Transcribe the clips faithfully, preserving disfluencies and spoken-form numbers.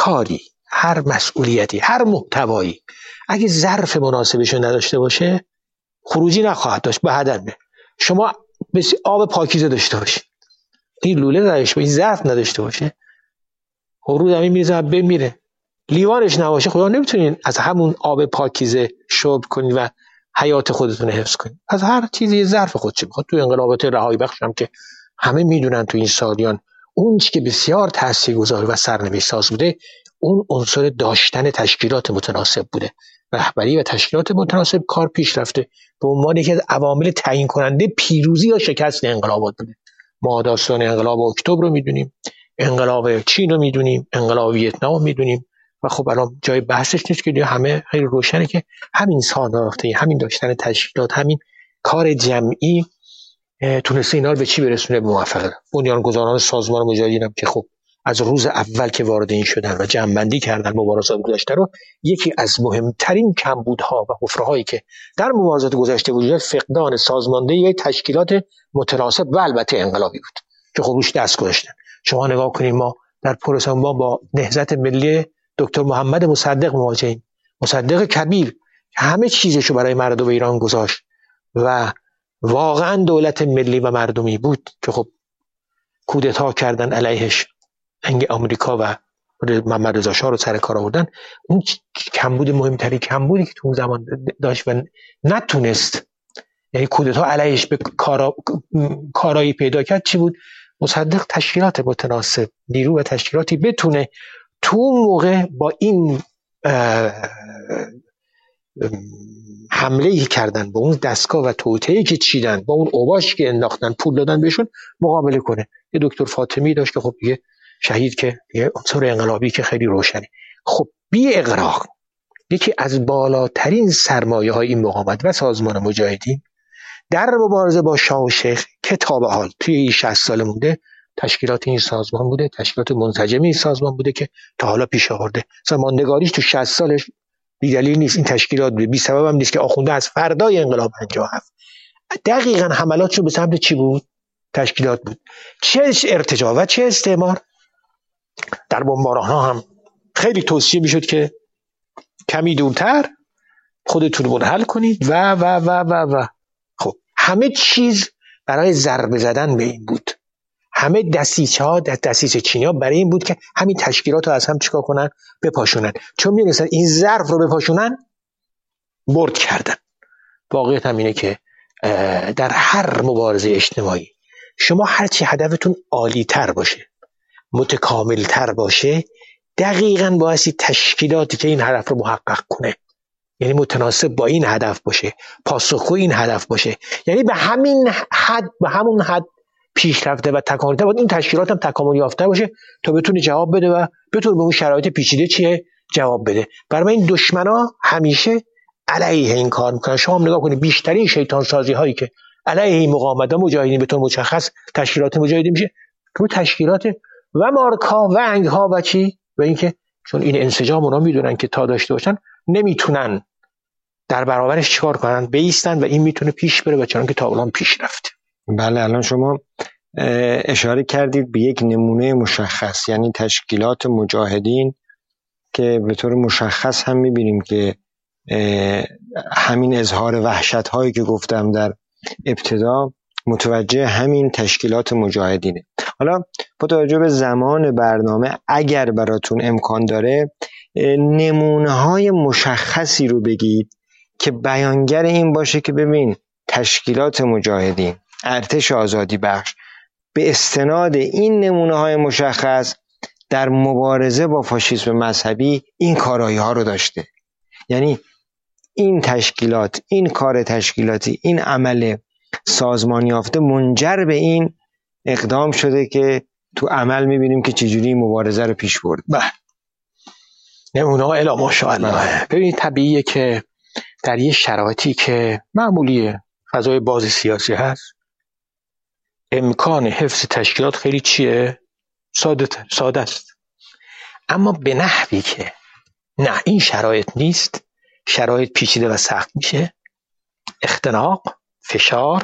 کاری، هر مسئولیتی، هر محتوایی اگه ظرف مناسبش نداشته باشه خروجی نخواهد داشت به هدف. شما بس آب پاکیزه داشته باشید، این لوله نداشته باشه، این ظرف نداشته باشه، خروج همین میرزه بمیره. لیوانش نباشه خدا نمیتونین از همون آب پاکیزه شرب کنید و حیات خودتون حفظ کنید. از هر چیزی ظرف خودش میخواد. تو انقلابات رهایی بخش هم که همه میدونن تو این سالیان اون چیزی که بسیار تاثیرگذار و سرنوشت ساز بوده اون عنصر داشتن تشکیلات متناسب بوده. رهبری و تشکیلات متناسب کار پیش رفته به عنوان یکی از عوامل تعیین کننده پیروزی یا شکست انقلابات بوده. ما داستان انقلاب اکتبر رو میدونیم، انقلاب چین رو میدونیم، انقلاب ویتنام رو میدونیم و خب الان جای بحثش نیست که همه خیلی روشنه که همین سازماندهی، همین داشتن تشکیلات، همین کار جمعی تونسته اینا رو به چی برسونه؟ به موفقیت. بنیانگذاران سازمان مجاهدین هم که خب از روز اول که وارد این شدن و جمع‌بندی کردن مبارزات گذشته رو، یکی از مهمترین کمبودها و حفره‌هایی که در مبارزات گذشته وجود داشت فقدان سازماندهی تشکیلات متناسب و البته انقلابی بود که خب روش دست گذاشتن. شما نگاه کنید ما در پروسه ما با نهضت ملی دکتر محمد مصدق مواجهیم. مصدق کبیر همه چیزشو برای مردم ایران گذاشت و واقعا دولت ملی و مردمی بود که خب کودتا کردن علیهش، انگ آمریکا و محمد رضا شاه رو سر کار آوردن. اون کمبود مهمترین کمبودی که تو اون زمان داشت و نتونست، یعنی کودتا علیهش به کارا... کارایی پیدا کرد چی بود؟ مصدق تشکیلات متناسب، نیرو و تشکیلاتی بتونه تو اون موقع با این حمله‌ای کردن، با اون دستگاه و توطئه‌ای که چیدن، با اون اوباش که انداختن، پول دادن بهشون، مقابله کنه. یه دکتر فاطمی داشت که خب دیگه شهید که یه عنصر انقلابی که خیلی روشنه. خب بی اغراق یکی از بالاترین سرمایه‌های این مقاومت و سازمان مجاهدین در مبارزه با شاه و شیخ که تا به حال توی این شصت سال مونده تشکیلات این سازمان بوده، تشکیلات منسجم این سازمان بوده که تا حالا پیش آورده. مثلا ماندگاریش تو شصت سالش بی دلیل نیست، این تشکیلات بوده. بی سبب هم نیست که آخونده از فردای انقلاب پنجاه و هفت دقیقاً حملاتشو به سمت چی بود؟ تشکیلات بود. چه ارتجاع و چه استعمار. در بمباران‌ها هم خیلی توصیه میشد که کمی دورتر خودتون منحل کنید و و و و و خب همه چیز برای ضربه زدن به این بود. همه دسیسه ها دسیسه چینی ها برای این بود که همین تشکیلات رو از هم چیکار کنن؟ بپاشونن. چون می‌دونستن این ظرف رو بپاشونن برد کردن. واقعیت هم اینه که در هر مبارزه اجتماعی شما هرچی هدفتون عالی تر باشه، متکامل تر باشه، دقیقاً بایستی تشکیلاتی که این هدف رو محقق کنه، یعنی متناسب با این هدف باشه، پاسخگوی این هدف باشه، یعنی به همین حد به همون حد پیشرفته و تکامل یافته، این تشکیلات هم تکامل یافته باشه تا بتونه جواب بده و بتونه به اون شرایط پیچیده چیه جواب بده. برای این دشمنا همیشه علیه این کار میکنن. شما هم نگاه کنید بیشترین شیطان سازی هایی که علیه این مقاومت مجاهدین به طور مشخص تشکیلات مجاهدین میشه تو تشکیلات و مارکا و انگ ها و چی و اینکه چون این انسجام اونا میدونن که تا داشته باشن نمیتونن در برابرش چیکار کنن، بایستن و این میتونه پیش بره و چون که تا الان پیش رفته. بله الان شما اشاره کردید به یک نمونه مشخص، یعنی تشکیلات مجاهدین که به طور مشخص هم میبینیم که همین اظهار وحشت هایی که گفتم در ابتدا متوجه همین تشکیلات مجاهدینه. حالا با توجه به زمان برنامه اگر براتون امکان داره نمونه های مشخصی رو بگید که بیانگر این باشه که ببین تشکیلات مجاهدین، ارتش آزادی بخش به استناد این نمونه های مشخص در مبارزه با فاشیسم مذهبی این کارایی ها رو داشته. یعنی این تشکیلات، این کار تشکیلاتی، این عمل سازمان یافته منجر به این اقدام شده که تو عمل میبینیم که چجوری مبارزه رو پیش برد. بله نمونه ها الا ماشاءالله. ببینید طبیعیه که در یه شرایطی که معمولیه فضای باز سیاسی هست امکان حفظ تشکیلات خیلی چیه؟ ساده تر، ساده است. اما به نحوی که نه این شرایط نیست، شرایط پیچیده و سخت میشه، اختناق، فشار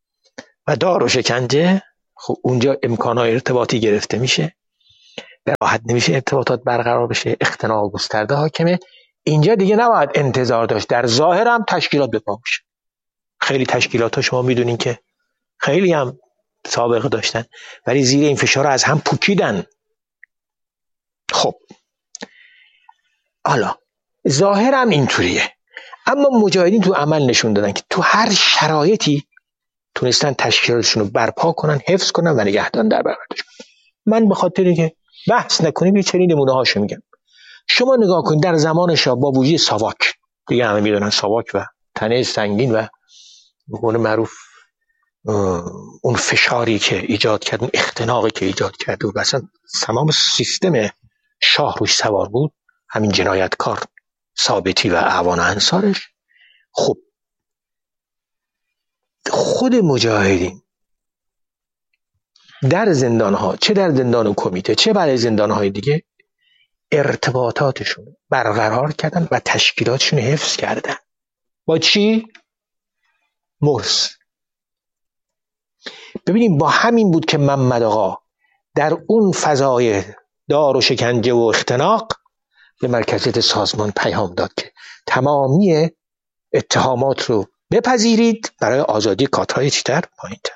و دار و شکنجه، خب اونجا امکانات ارتباطی گرفته میشه، به راحتی راحت نمیشه ارتباطات برقرار بشه، اختناق گسترده حاکمه. اینجا دیگه نباید انتظار داشت در ظاهر هم تشکیلات به پا بشه. خیلی تشکیلات ها شما میدونین که خیلی هم سابقه داشتن ولی زیر این فشار از هم پوکیدن. خب حالا ظاهر هم اینطوریه، اما مجاهدین تو عمل نشون دادن که تو هر شرایطی تونستن تشکیلاتشون رو برپا کنن، حفظ کنن و نگهدارن در برابرش. من به خاطر که بحث نکنیم یه چنین نمونه هاشو میگم. شما نگاه کنید در زمان شاه با وجود ساواک، دیگه همه میدونن ساواک و تنه سنگین و به قول معروف اون فشاری که ایجاد کرد، اون اختناقی که ایجاد کرد و اصلا تمام سیستم شاه روش سوار بود، همین جنایتکار ثابتی و اعوان انصارش. خب خود مجاهدین در زندان ها، چه در زندان کمیته چه برای زندان های دیگه، ارتباطاتشون برقرار کردن و تشکیلاتشون حفظ کردن. با چی؟ مرس. ببینیم با همین بود که محمد آقا در اون فضای دار و شکنجه و اختناق به مرکزیت سازمان پیام داد که تمامی اتهامات رو بپذیرید برای آزادی کادرهای چیتر پایین‌تر.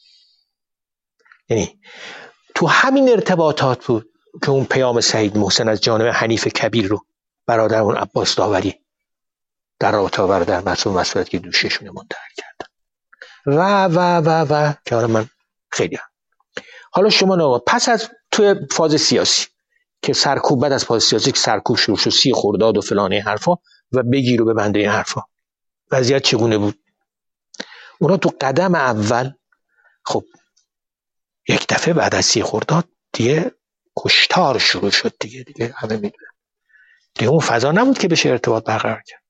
یعنی تو همین ارتباطات بود که اون پیام سعید محسن از جانب حنیف کبیر رو برادر اون عباس داوری در رابطه برادر مسئول مسئولیت که دوششون منتقل کردن و و و و که حالا من خیلی هم. حالا شما نگاه پس از توی فاز سیاسی که سرکوب، بعد از فاز سیاسی که سرکوب شروع شد، سی خرداد و فلانه حرفا و بگیر و ببنده این حرفا، وضعیت چگونه بود؟ اونا تو قدم اول خب یک دفعه بعد از سی خرداد دیگه کشتار شروع شد دیگه دیگه همه میدونن دیگه اون فضا نبود که بشه ارتباط برقرار کرد.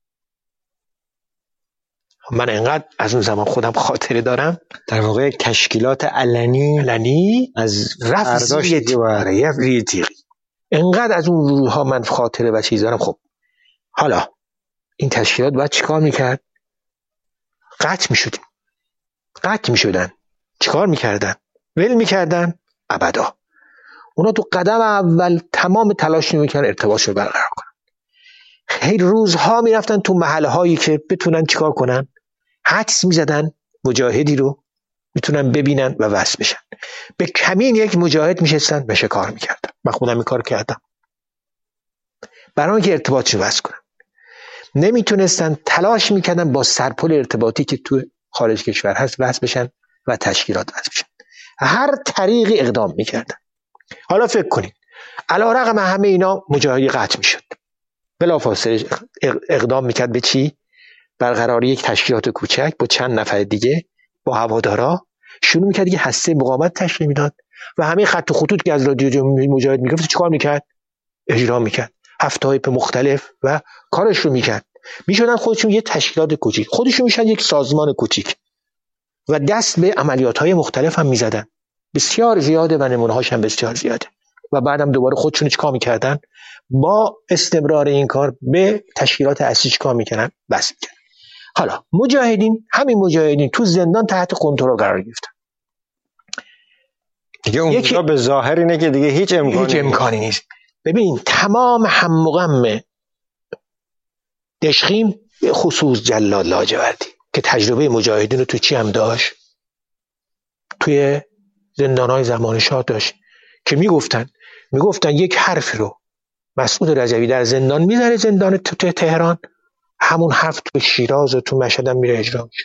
من انقدر از اون زمان خودم خاطره دارم، در واقع تشکیلات علنی علنی از رفت زیر برای ریتیقی، انقدر از اون روزها من خاطره و چیز دارم. خب حالا این تشکیلات باید چیکار میکرد؟ قطع میشدیم قطع میشدن. چیکار میکردن؟ ول میکردن؟ ابدا. اونا تو قدم اول تمام تلاش میکردن ارتباطش رو برقرار کنن. خیلی روزها میرفتن تو محله هایی که بتونن چیکار کنن، حدس میزدن مجاهدی رو میتونن ببینن و وصل بشن. به کمین یک مجاهد میشستن و شکار میکردن. من خودم این کار کردم برای اینکه ارتباطش رو وصل کنن. نمیتونستن، تلاش میکردن با سرپل ارتباطی که تو خارج کشور هست وصل بشن و تشکیلات وصل بشن. هر طریقی اقدام میکردن. حالا فکر کنید علیرغم همه اینا مجاهدی قطع میشد، بلافاصله اقدام میکرد به چی؟ برقراری یک تشکیلات کوچک با چند نفر دیگه با هوادارا شروع میکرد یه هسته مقاومت تشکیل میداد و همه خط و خطوط که از رادیو مجاهد میگرفت چیکار میکرد؟ اجرا میکرد. هفت تایپ مختلف و کارش رو میکرد. میشدن خودشون یه تشکیلات کوچیک، خودشون میشن یک سازمان کوچیک و دست به عملیات‌های مختلف هم میزدن. بسیار زیاده و نمونه‌هاش هم بسیار زیاده. و بعدم دوباره خودشون چیکار میکردن؟ با استمرار این کار به تشکیلات اصلی چیکار میکنن؟ بس میکنن. حالا مجاهدین، همین مجاهدین تو زندان تحت کنترل قرار گرفتن. دیگه اونجا به ظاهر اینه که دیگه هیچ امکانی, هیچ امکانی نیست. ببین تمام هم و غم دشخیم، خصوص جلاد لاجوردی که تجربه مجاهدین رو تو چی هم داشت؟ توی زندان‌های زمان شاه داشت که میگفتن میگفتن یک حرف رو مسعود رجوی در زندان میذاره، زندان تو تهران، همون حرف تو شیراز و تو مشهد هم میره اجرا میشه.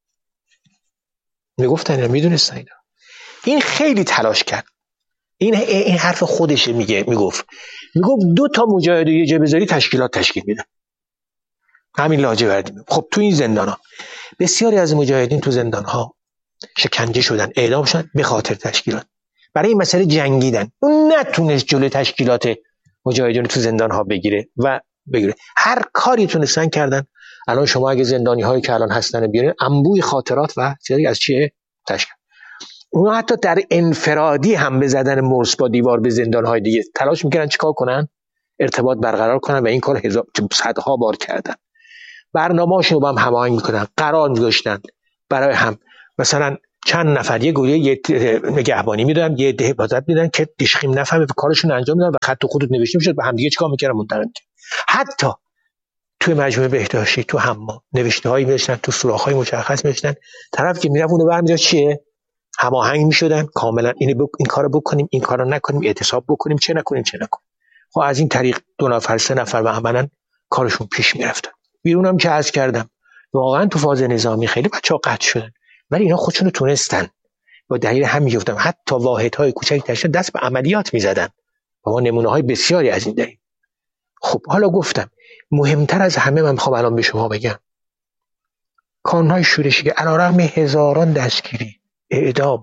میگفتن اینا، میدونستن اینا. این خیلی تلاش کرد. این این حرف خودشه. میگه میگفت میگفت دو تا مجاهد یه جا بذاری تشکیلات تشکیل میدن. همین لاجوردی. خب تو این زندان‌ها بسیاری از مجاهدین تو زندان‌ها شکنجه شدن، اعدام شدن به خاطر تشکیلات. برای این مسئله جنگیدن. اون نتونست جلوی تشکیلات مجاهدین تو زندان‌ها بگیره و بگیره. هر کاری تونستن کردن. الان شما اگه زندانی‌هایی که الان هستن بیارین، انبوی خاطرات و چیزی از چیه تشکیل. اونا حتی در انفرادی هم به زدن مرس با دیوار به زندان‌های دیگه تلاش می‌کردن چیکار کنن؟ ارتباط برقرار کنن و این کار هزار صدها بار کردن. برنامه‌هاشون رو با هم هماهنگ می‌کنن، قرار می‌گذاشتن برای هم. مثلا چند نفر یه گروه یه نگهبانی میدادن، یه ده حفاظت میدادن که دیشخیم نفهمه و کارشون انجام میدادن و خط و خطوط نوشته میشد، به هم دیگه چیکار میکردن منتقل. حتی توی مجموعه بهداشتی تو حمام نوشته‌هایی می‌نوشتن، تو سوراخ‌های مشخص می‌نوشتن، طرف که میرفت اونو برمی‌داشت چیه هماهنگ می‌شدن کاملا، اینو بک... این کارو بکنیم، این کارو نکنیم، اعتصاب بکنیم، چه نکنیم چه نکنیم. خب از این طریق دو نفر سه نفر و عملاً کارشون پیش می‌رفت. بیرونم که عرض کردم واقعا تو فاز نظامی خیلی بچه‌ها قطع شدن، ولی اینا خودشون رو تونستن با دلیل همین گفتم حتی واحدهای کوچک داشتن دست به عملیات می‌زدن. ما نمونه‌های بسیاری از این داریم. خب حالا گفتم مهمتر از همه من میخوام الان به شما بگم کانون‌های شورشی که علیرغم هزاران دستگیری، اعدام،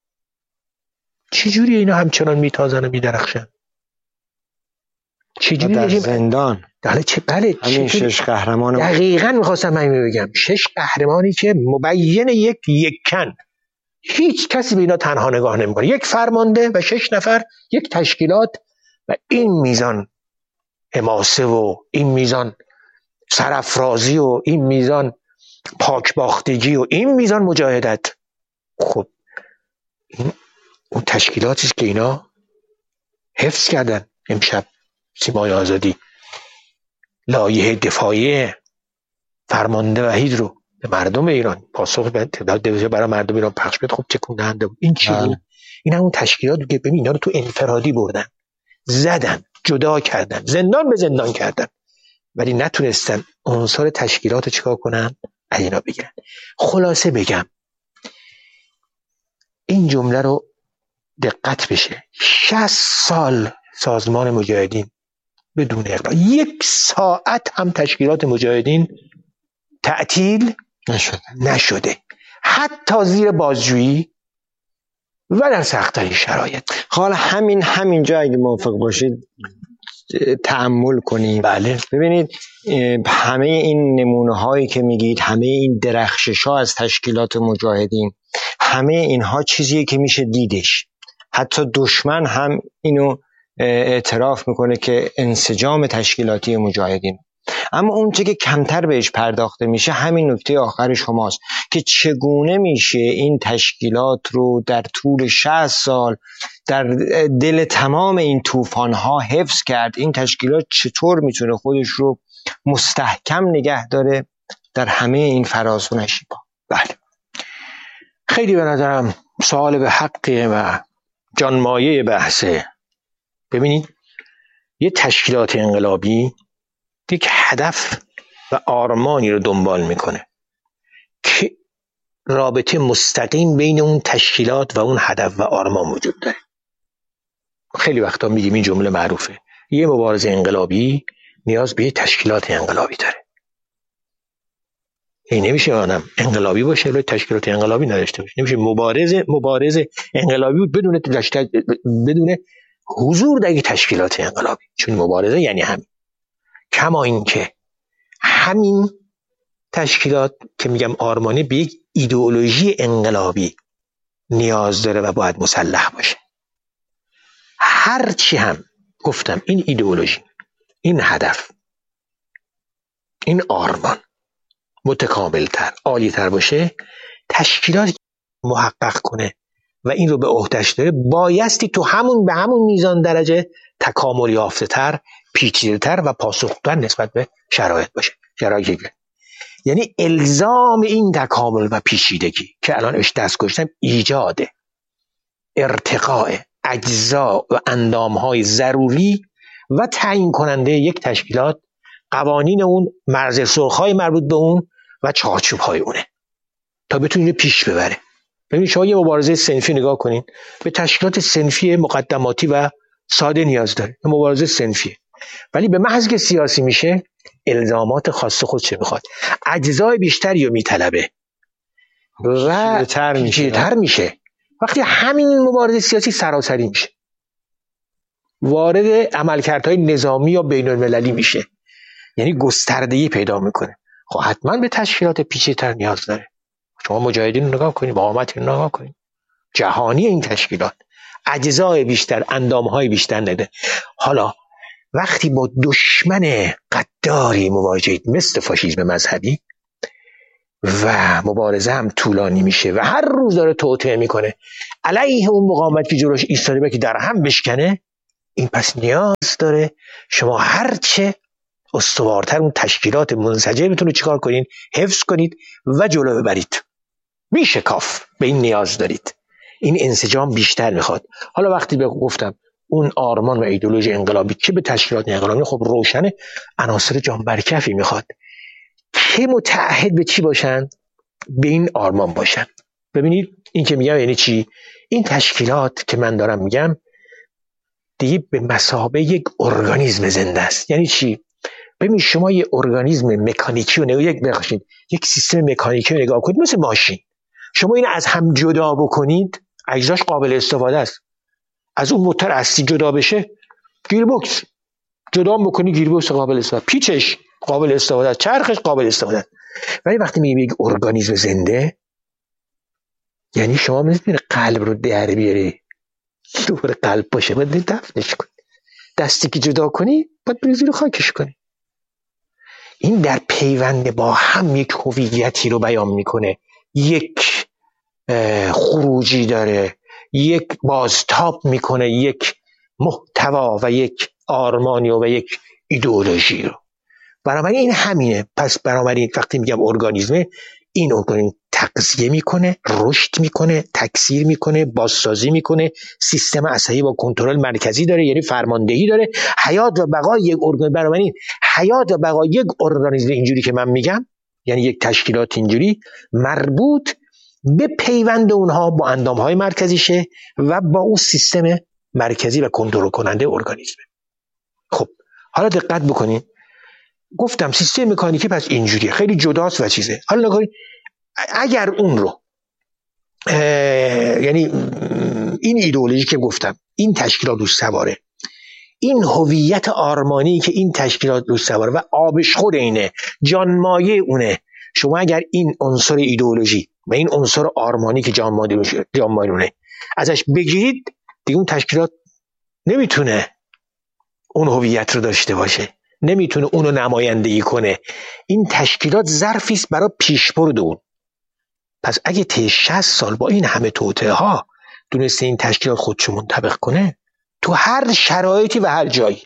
چجوری اینا همچنان میتازن و میدرخشن؟ چجوری در رژیم زندان بله چه بله همین چجوری؟ شش قهرمان دقیقاً میخواستم همین بگم، شش قهرمانی که مبین یک یکن، هیچ کسی به اینا تنها نگاه نمیکنه، یک فرمانده و شش نفر، یک تشکیلات و این میزان حماسه و این میزان سرافرازی و این میزان پاکباختگی و این میزان مجاهدت. خب این اون تشکیلاتی که اینا حفظ کردن. امشب سیمای آزادی لایحه دفاعی فرمانده وحید رو به مردم ایران پاسخ به تعداد برای مردم ایران پخش بده. خب تکون دهنده بود. این چی بود؟ این همون تشکیلاتی که ببین اینا رو تو انفرادی بردن، زدن، جدا کردن، زندان به زندان کردن، ولی نتونستن عنصر تشکیلات رو چیکار کنن؟ از اینا بگیرن. خلاصه بگم این جمله رو دقت بشه، شصت سال سازمان مجاهدین بدون اقرار، یک ساعت هم تشکیلات مجاهدین تعطیل نشده نشده، حتی زیر بازجویی و در سخت‌ترین شرایط. حالا همین همینجا اگه موافق باشید تأمل کنیم. بله ببینید همه این نمونه هایی که میگید، همه این درخشش ها از تشکیلات مجاهدین، همه اینها چیزیه که میشه دیدش. حتی دشمن هم اینو اعتراف میکنه که انسجام تشکیلاتی مجاهدین. اما اون چه که کمتر بهش پرداخته میشه همین نکته آخر شماست که چگونه میشه این تشکیلات رو در طول شصت سال در دل تمام این طوفان‌ها حفظ کرد. این تشکیلات چطور میتونه خودش رو مستحکم نگه داره در همه این فراز و نشیب‌ها؟ بله خیلی به نظرم سوال به حقه و جانمایه بحثه. ببینید یه تشکیلات انقلابی یک هدف و آرمانی رو دنبال میکنه که رابطه مستقیم بین اون تشکیلات و اون هدف و آرمان وجود داره. خیلی وقتا میگیم این جمله معروفه، یه مبارزه انقلابی نیاز به یه تشکیلات انقلابی داره. این نمیشه آدم انقلابی باشه ولی تشکیلات انقلابی نداشته باشه. نمیشه مبارزه مبارزه انقلابی بود بدون تشکیل، بدون حضور در تشکیلات انقلابی، چون مبارزه یعنی همین. کما این که همین تشکیلات که میگم آرمانی به یک ایدئولوژی انقلابی نیاز داره و باید مسلح باشه. هرچی هم گفتم این ایدئولوژی، این هدف، این آرمان متکاملتر، عالیتر باشه، تشکیلاتی محقق کنه و این رو به عهده‌اش داره بایستی تو همون به همون میزان درجه تکامل یافته تر، پیچیده‌تر و پاسخگوتر نسبت به شرایط باشه. شرایطی یعنی الزام این تکامل و پیچیدگی که الان اش دست گذاشتم ایجاد ارتقاء اجزا و اندامهای ضروری و تعیین کننده یک تشکیلات، قوانین اون، مرز سرخ‌های مربوط به اون و چارچوب‌های اونه تا بتونه پیش ببره. ببینید شما یه مبارزه صنفی نگاه کنین، به تشکیلات صنفی مقدماتی و ساده نیاز داره، مبارزه صنفیه. ولی به محض که سیاسی میشه الزامات خاص خودش میخواد، اجزای بیشتری رو میطلبه و پیچیده‌تر میشه. وقتی همین مبارزه سیاسی سراسری میشه، وارد عملکردهای نظامی یا بین المللی میشه، یعنی گستردگی پیدا میکنه. خب حتما به تشکیلات پیچیده‌تر نیاز داره. شما مجاهدین رو نگاه کنید، مقاومت رو نگاه کنید، جهانی این تشکیلات اجزای بیشتر، اندامهای بیشتر نده. حالا وقتی با دشمن قداری مواجهید مثل فاشیسم مذهبی و مبارزه هم طولانی میشه و هر روز داره توطئه میکنه علیه اون مقاومت که جلوش ایستاده که در هم بشکنه، این پس نیاز داره شما هرچه استوارتر اون تشکیلات منسجمتون رو چیکار کنین؟ حفظ کنید و جلو ببرید. بیشکاف به این نیاز دارید. این انسجام بیشتر میخواد. حالا وقتی به گفتم اون آرمان و ایدئولوژی انقلابی که به تشکیلات انقلابی، خب روشنه عناصر جان برکفی میخواد که متعهد به چی باشن؟ به این آرمان باشن. ببینید این که میگم یعنی چی؟ این تشکیلات که من دارم میگم دیگه به مثابه یک ارگانیسم زنده است. یعنی چی؟ ببین شما یه ارگانیسم مکانیکی رو نگاه یک بخشید یک سیستم مکانیکی رو نگاه کنید مثل ماشین. شما اینو از هم جدا بکنید اجزاش قابل استفاده است. از اون موتور اصلی جدا بشه، گیربکس جدا بکنی گیربکس قابل استفاده، پیچش قابل استفاده است، چرخش قابل استفاده است. ولی وقتی میگی یک ارگانیسم زنده، یعنی شما میتونید قلب رو در بیاری، دور قلب باشه باید دفنش کنی، دستی که جدا کنی باید بریزی رو خاکش کنی. این در پیوند با هم یک هویتی رو بیان میکنه، یک خروجی داره، یک بازتاب میکنه، یک محتوا و یک آرمانی و یک ایدئولوژی رو. بنابراین این همینه. پس بنابراین وقتی میگم ارگانیسمه، این ارگانیسم تغذیه میکنه، رشد میکنه، تکثیر میکنه، بازسازی میکنه، سیستم عصبی با کنترل مرکزی داره، یعنی فرماندهی داره. حیات و بقای یک ارگانیسم، بنابراین حیات و بقای یک ارگانیسم اینجوری که من میگم، یعنی یک تشکیلات اینجوری مربوط به پیوند اونها با اندامهای مرکزیشه و با اون سیستم مرکزی و کنترل کننده ارگانیسم. خب حالا دقت بکنین، گفتم سیستم مکانیکی پس اینجوریه، خیلی جداست و چیزه. حالا نگاه اگر اون رو یعنی این ایدئولوژی که گفتم، این تشکیلات رو سواره، این هویت آرمانی که این تشکیلات رو سواره و آبشخور اینه، جانمایه اونه، شما اگر این عنصر ایدئولوژی و این عنصر آرمانی که جانمایه اونه ازش بگیرید، دیگه اون تشکیلات نمیتونه اون هویت رو داشته باشه، نمیتونه اونو نمایندگی کنه. این تشکیلات ظرفی است برای پیشبرد اون. پس اگه طی شصت سال با این همه توطئه ها دونسته این تشکیلات خودشو منطبق کنه تو هر شرایطی و هر جایی،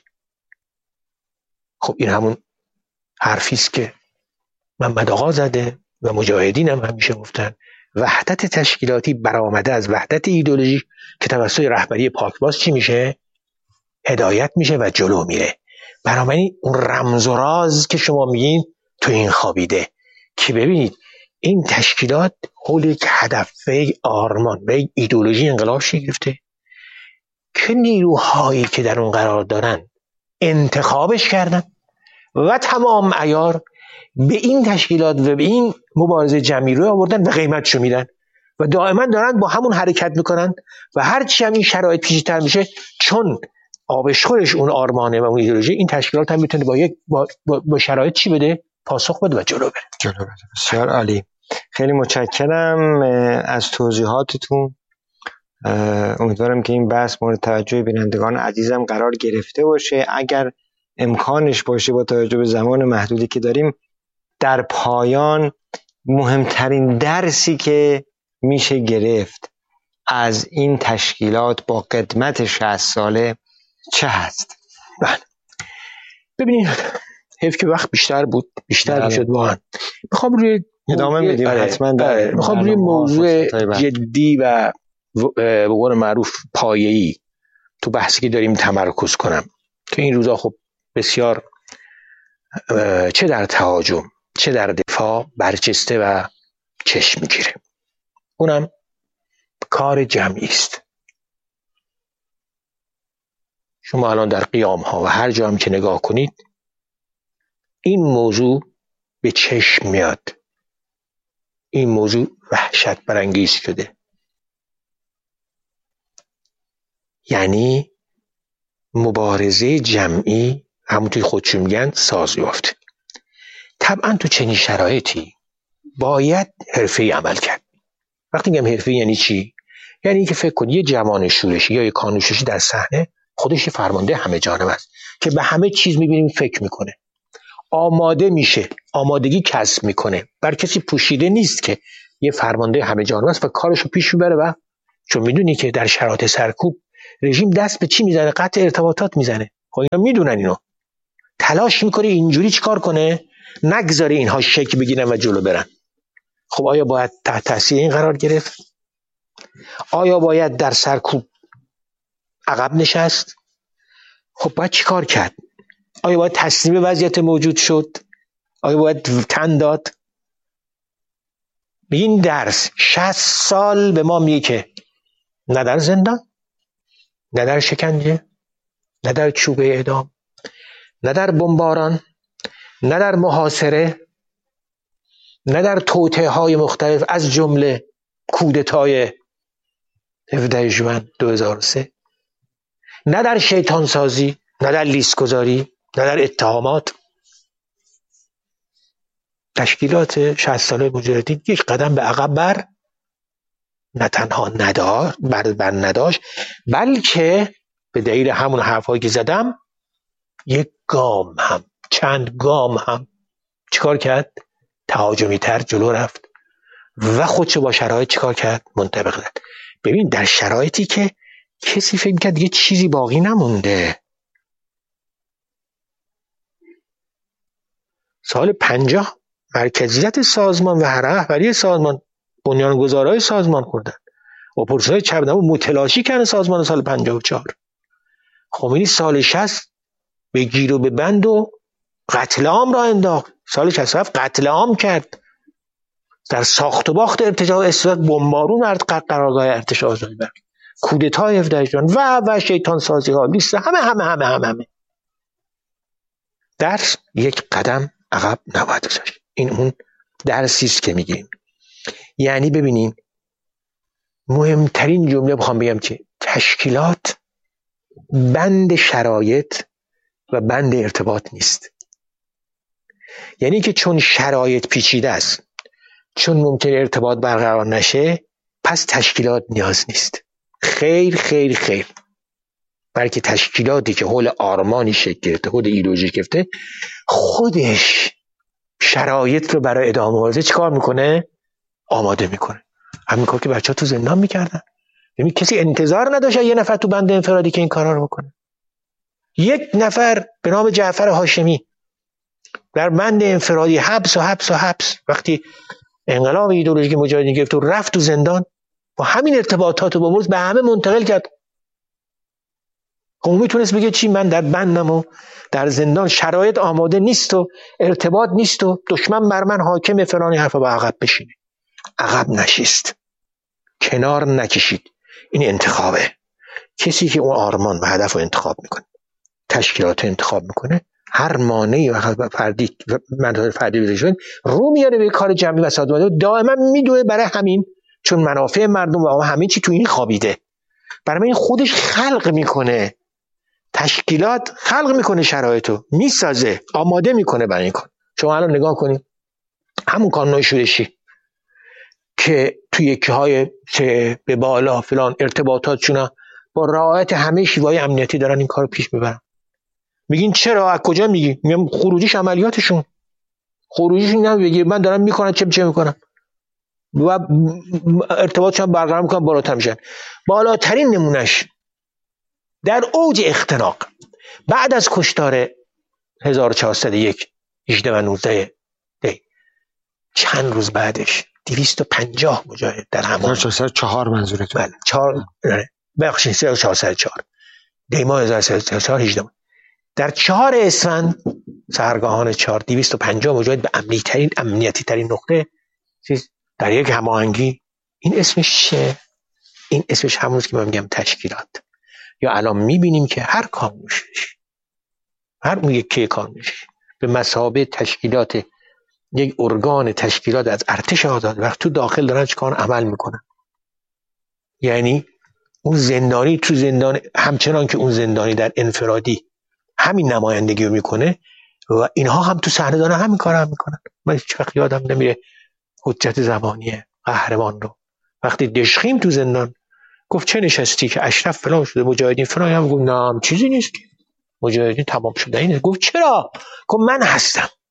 خب این همون حرفی است که محمد آقا زده و مجاهدین هم همیشه گفتن، وحدت تشکیلاتی برآمده از وحدت ایدئولوژی که توسط رهبری پاکباز چی میشه؟ هدایت میشه و جلو میره. بنابراین اون رمز و راز که شما میگین تو این خوابیده که ببینید این تشکیلات حول یک هدف و یک آرمان و یک ایدئولوژی انقلاب شکل که نیروهایی که در اون قرار دارن انتخابش کردن و تمام عیار به این تشکیلات و به این مبارزه جمعی رو آوردن و قیمتشو میدن و دائما دارن با همون حرکت میکنن و هرچی هم این شرایط پیچیده‌تر میشه، چون آبشخورش اون آرمانه و اون ایدئولوژی، این تشکیلات هم میتونه با یک با, با, با شرایط چی بده؟ پاسخ بده و جلو بره. جلو بره. بسیار عالی. خیلی متشکرم از توضیحاتتون. امیدوارم که این بحث مورد توجه بینندگان عزیزم قرار گرفته باشه. اگر امکانش باشه با توجه به زمان محدودی که داریم، در پایان مهمترین درسی که میشه گرفت از این تشکیلات با قدمت شصت ساله چه هست؟ بله ببینید، حیف که وقت بیشتر بود، بیشتر میشد واقعا. میخوام روی ادامه میدیم حتما. در میخوام روی موضوع جدی و به قول معروف پایه‌ای تو بحثی که داریم تمرکز کنم که این روزا خب بسیار چه در تهاجم چه در دفاع برجسته و چشم میگیره. اونم کار جمعی است. شما الان در قیام ها و هر جا هم که نگاه کنید این موضوع به چشم میاد. این موضوع وحشت برانگیز شده. یعنی مبارزه جمعی همونطوری خودشون میگن ساز یافته. طبعا تو چنین شرایطی باید حرفه‌ای عمل کرد. وقتی میگم حرفه‌ای یعنی چی؟ یعنی اینکه فکر کن یه جوان شورشی یا یه کانون شورشی در صحنه خودش فرمانده همه جانب است که به همه چیز میبینیم فکر میکنه. آماده میشه، آمادگی کسب میکنه. بر کسی پوشیده نیست که یه فرمانده همه جانبه است و کارشو پیش میبره. و چون میدونی که در شرایط سرکوب رژیم دست به چی میزنه؟ قطع ارتباطات میزنه. خب اینا میدونن، اینو تلاش میکنه اینجوری چیکار کنه نگذاره اینها شکل بگیرن و جلو برن. خب آیا باید تحت تاثیر این قرار گرفت؟ آیا باید در سرکوب عقب نشست؟ خب باید چیکار کرد؟ آیا باید تسلیم وضعیت موجود شد؟ آیا باید تن داد؟ این درس شصت سال به ما میگه که نه در زندان، نه در شکنجه، نه در چوبه اعدام، نه در بمباران، نه در محاصره، نه در توطئه های مختلف از جمله کودتای هفدهم ژوئن دو هزار و سه، نه در شیطان سازی، نه در لیست گذاری، نه در اتهامات. تشکیلات شصت ساله مجاهدین یک قدم به عقب بر نه تنها ندار بر, بر نداشت، بلکه به دلیل همون حرفایی که زدم یک گام هم چند گام هم چیکار کرد؟ تهاجمی تر جلو رفت و خودشو با شرایط چیکار کرد؟ منطبق زد. ببین در شرایطی که کسی فکر می‌کرد دیگه چیزی باقی نمونده. سال پنجاه مرکزیت سازمان و رهبری سازمان بنیانگذارای سازمان خوردن. اپوزیسیون چپ‌دم متلاشی کردن سازمان سال پنجاه و چهار. خمینی سال شصت به گیر و به بند و قتل عام را انداخت. سال شصت و هفت قتل عام کرد. در ساخت و باخت ارتجاع استاد بمبارون ارد قرارگاه ارتش آزادی بخش، کودتای هفدهم ژوئن و و شیطان سازی ها، لیست همه همه همه همه همه درس یک قدم عقب نباید گذاشت. این اون درسی است که میگیم. یعنی ببینین مهمترین جمله بخوام بگم که تشکیلات بند شرایط و بند ارتباط نیست. یعنی که چون شرایط پیچیده است، چون ممکن ارتباط برقرار نشه، پس تشکیلات نیاز نیست. خیر خیر خیر. بلکه تشکیلاتی که حول آرمانی شکل گرفته، حول ایدئولوژی گرفته، خودش شرایط رو برای ادامه مبارزه چیکار میکنه؟ آماده میکنه. همین کار که بچه‌ها تو زندان میکردن. یعنی کسی انتظار نداشت یه نفر تو بند انفرادی که این کارا رو بکنه. یک نفر به نام جعفر هاشمی در بند انفرادی حبس و حبس و حبس، وقتی انقلاب ایدئولوژیک مجاهدین گرفت و رفت تو زندان، با همین ارتباطات رو با مرز به همه منتقل کرد. خب میتونست بگه چی؟ من در بندم و در زندان شرایط آماده نیست و ارتباط نیست و دشمن بر من حاکم فلانی حرفا، با عقب بشینه. عقب نشست، کنار نکشید. این انتخابه. کسی که اون آرمان و هدف رو انتخاب میکنه، تشکیلات رو انتخاب میکنه، هر مانعی و فردی منطقه فردی بزنید رو میاره به کار جمعی و سازمانی. دائما میدوه برای همین، چون منافع مردم و همه چی تو این خوابیده. برای این خودش خلق میکنه، تشکیلات خلق میکنه، شرایطو میسازه، آماده میکنه برای این کار. شما الان نگاه کنید همون کانون شورشی که توی یکی های چه به بالا فلان ارتباطاتشون با رعایت همه شیوه‌های امنیتی دارن این کارو پیش میبرن. میگین چرا؟ از کجا میگی؟ میگم خروجیش عملیاتشون. خروجیش اینا بگی من دارم میکنم چه چه میکنم و ارتباطشون برقرار میکنم، بالاتر میشن. بالاترین نمونش در اوج اختناق بعد از کشتار هزار و چهارصد و یک هجده و نوزده دی، چند روز بعدش دویست و پنجاه مجاهد در همون هزار و چهارصد و چهار منظورتون؟ بله چهار بخشید هزار و چهارصد و چهار دی ماه هزار و چهارصد و چهار هجده در چهار اسفند سحرگاهان چهار دویست و پنجاه مجاهد به امنیتی ترین امنیتی ترین نقطه چیز در یک هماهنگی. این اسمش چه؟ این اسمش همونست که من میگم تشکیلات. یا الان میبینیم که هر کانونش هر اون یکی کانونش به مثابه تشکیلات یک ارگان تشکیلات از ارتش آزاد وقت تو داخل دارن چیکار عمل میکنن. یعنی اون زندانی تو زندان همچنان که اون زندانی در انفرادی همین نمایندگی رو میکنه و اینها هم تو صحنه دارن همین کارو هم میکنن. من هیچ وقت یادم نمیره حجت زمانی قهرمان رو وقتی دشخیم تو زندان گفت چه نشستی که اشرف فلان شده مجاهدین فلان، هم گفت نه چیزی نیست که مجاهدین تمام شده. این گفت چرا؟ گفت من هستم.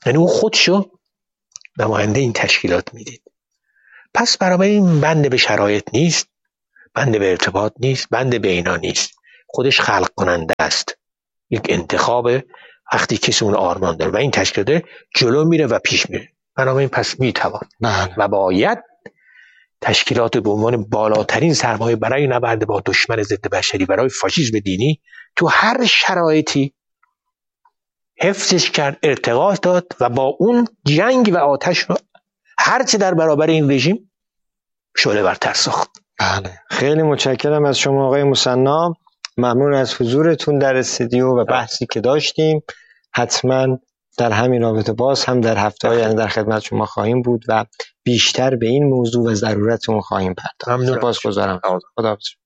یعنی اون خودشو نماینده این تشکیلات میدید. پس برای این بنده به شرایط نیست، بنده به ارتباط نیست، بنده به اینا نیست، خودش خلق کننده است. یک انتخاب وقتی کسی اون آرمان داره و این تشکیلات جلو میره و پیش میره. بنابراین پس میتوان و باید تشکیلات به عنوان بالاترین سرمایه برای نبرد با دشمن ضد بشری، برای فاشیسم دینی، تو هر شرایطی حفظش کرد، ارتقا داد و با اون جنگ و آتش رو هرچه در برابر این رژیم شعله برتر ساخت. بله، خیلی متشکرم از شما آقای مثنی. ممنون از حضورتون در استودیو و بحثی که داشتیم. حتما در همین رابطه باز هم در هفته‌های آینده در خدمت شما خواهیم بود و بیشتر به این موضوع و ضرورت اون خواهیم پرداخت. سپاسگزارم. خداحافظ.